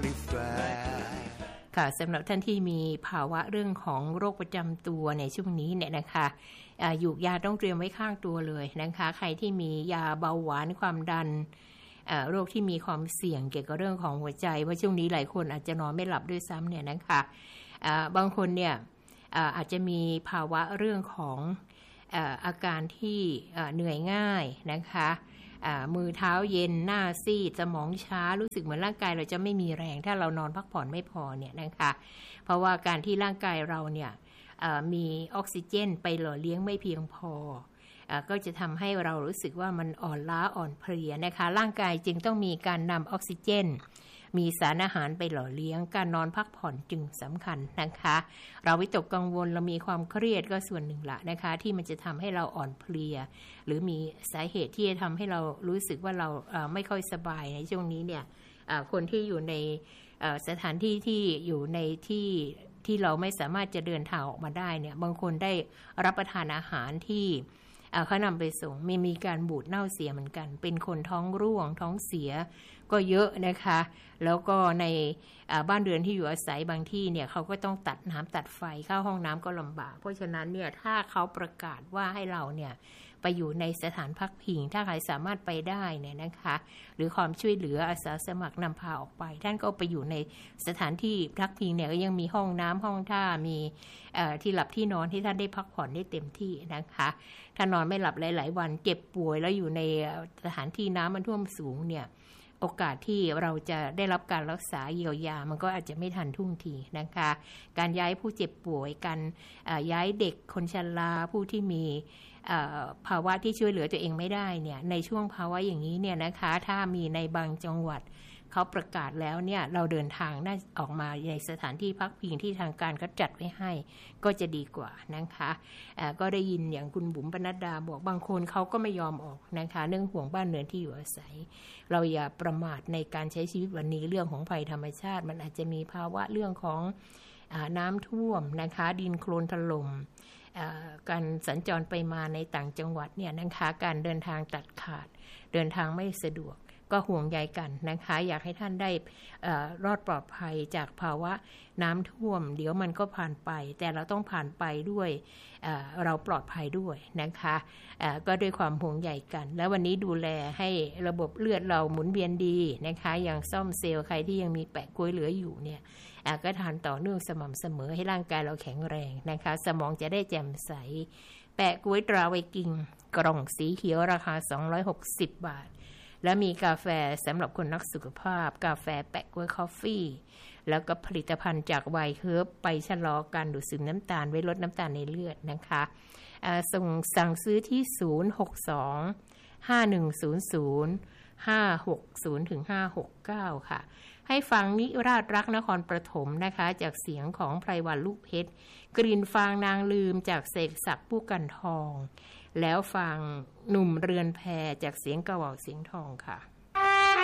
ค่ะสำหรับท่านที่มีภาวะเรื่องของโรคประจำตัวในช่วงนี้เนี่ยนะคะอยู่ยาต้องเตรียมไว้ข้างตัวเลยนะคะใครที่มียาเบาหวานความดันโรคที่มีความเสี่ยงเกี่ยวกับเรื่องของหัวใจเพราะช่วงนี้หลายคนอาจจะนอนไม่หลับด้วยซ้ำเนี่ยนะคะบางคนเนี่ยอาจจะมีภาวะเรื่องของอาการที่เหนื่อยง่ายนะคะมือเท้าเย็นหน้าซีดสมองช้ารู้สึกเหมือนร่างกายเราจะไม่มีแรงถ้าเรานอนพักผ่อนไม่พอเนี่ยนะคะเพราะว่าการที่ร่างกายเราเนี่ยมีออกซิเจนไปหล่อเลี้ยงไม่เพียงพอก็จะทำให้เรารู้สึกว่ามันอ่อนล้าอ่อนเพลียนะคะร่างกายจึงต้องมีการนำออกซิเจนมีสารอาหารไปหล่อเลี้ยงการนอนพักผ่อนจึงสำคัญนะคะเราวิตกกังวลเรามีความเครียดก็ส่วนหนึ่งละนะคะที่มันจะทำให้เราอ่อนเพลียหรือมีสาเหตุที่จะทำให้เรารู้สึกว่าเราไม่ค่อยสบายในช่วงนี้เนี่ยคนที่อยู่ในสถานที่ที่อยู่ในที่เราไม่สามารถจะเดินทางออกมาได้เนี่ยบางคนได้รับประทานอาหารที่เขานำไปส่งมีการบูดเน่าเสียเหมือนกันเป็นคนท้องร่วงท้องเสียก็เยอะนะคะแล้วก็ในบ้านเรือนที่อยู่อาศัยบางที่เนี่ยเขาก็ต้องตัดน้ำตัดไฟเข้าห้องน้ำก็ลำบากเพราะฉะนั้นเนี่ยถ้าเขาประกาศว่าให้เราเนี่ยไปอยู่ในสถานพักพิงถ้าใครสามารถไปได้เนี่ยนะคะหรือความช่วยเหลืออาสาสมัครนำพาออกไปท่านก็ไปอยู่ในสถานที่พักพิงเนี่ยก็ยังมีห้องน้ำห้องท่ามีที่หลับที่นอนที่ท่านได้พักผ่อนได้เต็มที่นะคะถ้านอนไม่หลับหลายๆวันเจ็บป่วยแล้วอยู่ในสถานที่น้ำมันท่วมสูงเนี่ยโอกาสที่เราจะได้รับการรักษาเยียวยามันก็อาจจะไม่ทันท่วงทีนะคะการย้ายผู้เจ็บป่วยการย้ายเด็กคนชราผู้ที่มีภาวะที่ช่วยเหลือตัวเองไม่ได้เนี่ยในช่วงภาวะอย่างนี้เนี่ยนะคะถ้ามีในบางจังหวัดเขาประกาศแล้วเนี่ยเราเดินทางได้ออกมาในสถานที่พักพิงที่ทางการก็จัดไว้ให้ก็จะดีกว่านะคะก็ได้ยินอย่างคุณบุ๋มปนัดดาบอกบางคนเขาก็ไม่ยอมออกนะคะเนื่องห่วงบ้านเรือนที่อยู่อาศัยเราอย่าประมาทในการใช้ชีวิตวันนี้เรื่องของภัยธรรมชาติมันอาจจะมีภาวะเรื่องของน้ำท่วมนะคะดินโคลนถล่มการสัญจรไปมาในต่างจังหวัดเนี่ยนะคะการเดินทางตัดขาดเดินทางไม่สะดวกก็ห่วงใยกันนะคะอยากให้ท่านได้รอดปลอดภัยจากภาวะน้ำท่วมเดี๋ยวมันก็ผ่านไปแต่เราต้องผ่านไปด้วยเราปลอดภัยด้วยนะคะก็ด้วยความห่วงใยกันแล้ววันนี้ดูแลให้ระบบเลือดเราหมุนเวียนดีนะคะอย่างซ่อมเซลล์ใครที่ยังมีแปะกล้วยเหลืออยู่เนี่ยก็ทานต่อเนื่องสม่ำเสมอให้ร่างกายเราแข็งแรงนะคะสมองจะได้แจ่มใสแปะกล้วยตราไวกิ้งกล่องสีเขียวราคา260 บาทและมีกาแฟสำหรับคนรักสุขภาพกาแฟแปะกล้วยคอฟฟี่แล้วก็ผลิตภัณฑ์จากไวน์เฮิร์บไปชะลอการดูดซึมน้ำตาลไว้ลดน้ำตาลในเลือดนะคะสั่งซื้อที่062 5100 560 ถึง 569ค่ะให้ฟังนิราศรักนครปฐมนะคะจากเสียงของไพรวันลูกเพชรกรีนฟางนางลืมจากเสกศักดิ์ผู้กันทองแล้วฟังหนุ่มเรือนแพจากเสียงกระเหว่าเสียงทองค่ะ